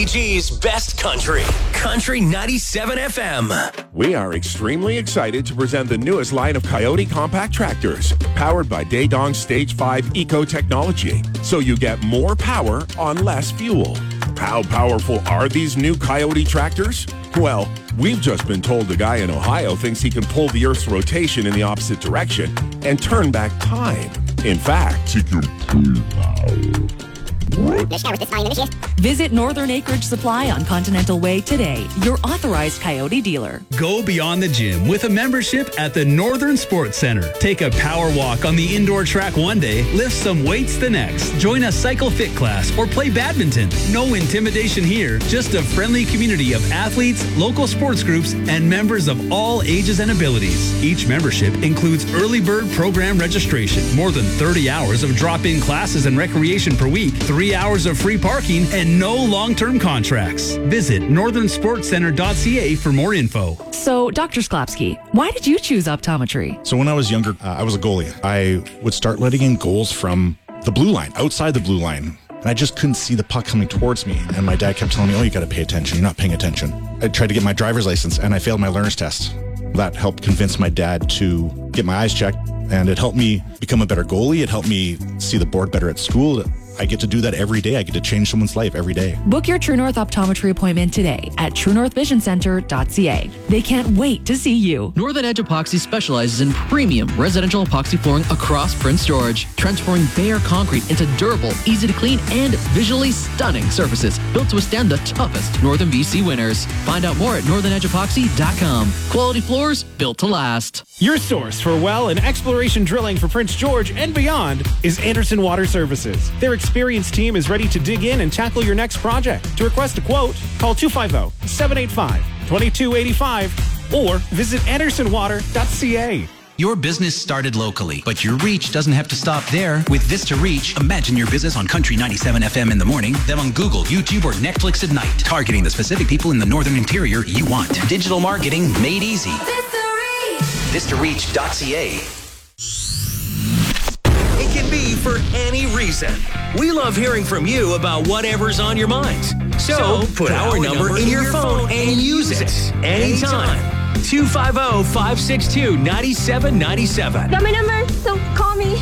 PG's best country. Country 97 FM. We are extremely excited to present the newest line of Coyote compact tractors, powered by Daedong Stage 5 Eco technology, so you get more power on less fuel. How powerful are these new Coyote tractors? Well, we've just been told a guy in Ohio thinks he can pull the Earth's rotation in the opposite direction and turn back time. In fact, he can pull power. Visit Northern Acreage Supply on Continental Way today, your authorized Coyote dealer. Go beyond the gym with a membership at the Northern Sports Center. Take a power walk on the indoor track one day, lift some weights the next, join a cycle fit class, or play badminton. No intimidation here, just a friendly community of athletes, local sports groups, and members of all ages and abilities. Each membership includes early bird program registration, more than 30 hours of drop-in classes and recreation per week, 3 hours of free parking, and no long-term contracts. Visit northernsportscenter.ca for more info. So, Dr. Sklapski, why did you choose optometry? So when I was younger, I was a goalie. I would start letting in goals from the blue line, outside the blue line. And I just couldn't see the puck coming towards me. And my dad kept telling me, oh, you got to pay attention. You're not paying attention. I tried to get my driver's license and I failed my learner's test. That helped convince my dad to get my eyes checked. And it helped me become a better goalie. It helped me see the board better at school. I get to do that every day. I get to change someone's life every day. Book your True North optometry appointment today at truenorthvisioncenter.ca. They can't wait to see you. Northern Edge Epoxy specializes in premium residential epoxy flooring across Prince George, transforming bare concrete into durable, easy to clean, and visually stunning surfaces built to withstand the toughest Northern BC winters. Find out more at northernedgeepoxy.com. Quality floors built to last. Your source for well and exploration drilling for Prince George and beyond is Anderson Water Services. Their experienced team is ready to dig in and tackle your next project. To request a quote, call 250-785-2285 or visit andersonwater.ca. Your business started locally, but your reach doesn't have to stop there. With Vista Reach, imagine your business on Country 97 FM in the morning, then on Google, YouTube, or Netflix at night, targeting the specific people in the northern interior you want. Digital marketing made easy. VistaReach.ca. It can be for any reason. We love hearing from you about whatever's on your minds. So put our number in your phone and use it anytime. 250-562-9797. Got my number, so call me.